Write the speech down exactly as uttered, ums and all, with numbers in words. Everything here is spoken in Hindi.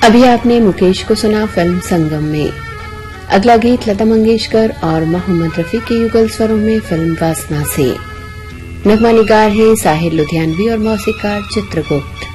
अभी आपने मुकेश को सुना फिल्म संगम में। अगला गीत लता मंगेशकर और मोहम्मद रफी के युगल स्वरों में फिल्म वासना से। नगमा निगार हैं साहिर लुधियानवी और मौसीकार चित्रगुप्त।